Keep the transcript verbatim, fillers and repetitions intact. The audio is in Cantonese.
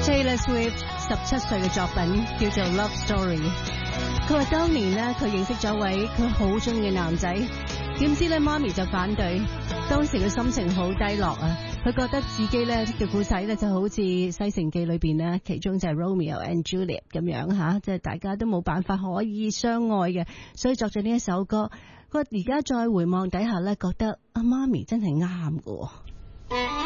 Taylor Swift 十七歲嘅作品叫做 Love Story。佢話當年呢，佢認識咗位佢好中意嘅男仔，點知咧媽咪就反對。當時佢心情好低落啊，佢覺得自己咧嘅故仔咧就好似《西城記》裏邊呢，其中就係 Romeo and Juliet 咁樣吓，即係大家都冇辦法可以相愛嘅，所以作咗呢一首歌。佢話而家再回望底下咧，覺得阿媽咪真係啱㗎。